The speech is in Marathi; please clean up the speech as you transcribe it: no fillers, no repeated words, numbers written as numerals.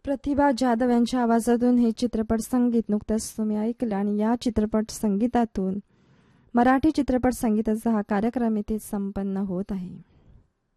प्रतिभा जाधव यांच्या आवाजातून हे चित्रपट संगीत नुकतंच तुम्ही ऐकलं आणि या चित्रपट संगीतातून मराठी चित्रपट संगीताचा हा कार्यक्रम इथे संपन्न होत आहे.